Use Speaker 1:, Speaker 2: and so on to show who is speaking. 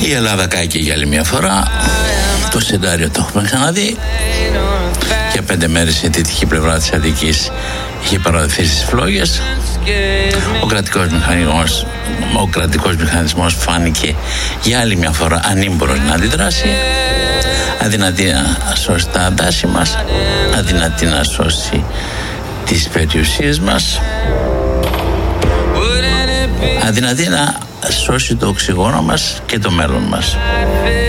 Speaker 1: Η Ελλάδα καήκε για άλλη μια φορά. Το σενάριο το έχουμε ξαναδεί. Για 5 μέρες η δυτική πλευρά της Αττικής είχε παραδοθεί στις φλόγες. Ο κρατικός μηχανισμός φάνηκε για άλλη μια φορά ανήμπορος να αντιδράσει. Αδυνατή να σώσει τα δάση μας, αδυνατή να σώσει τις περιουσίες μας, αδυνατή να σώσει το οξυγόνο μας και το μέλλον μας.